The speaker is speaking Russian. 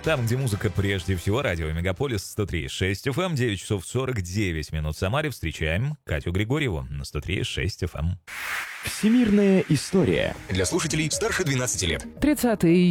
Там, где музыка прежде всего, радио Мегаполис 103.6 FM, 9 часов 49 минут в Самаре. Встречаем Катю Григорьеву на 103.6 FM. Всемирная история. Для слушателей старше 12 лет. 30